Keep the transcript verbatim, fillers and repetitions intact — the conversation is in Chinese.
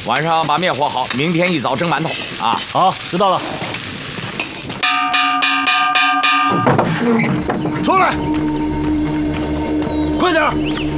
晚上把面和好，明天一早蒸馒头啊。 好，知道了。 出来，快点！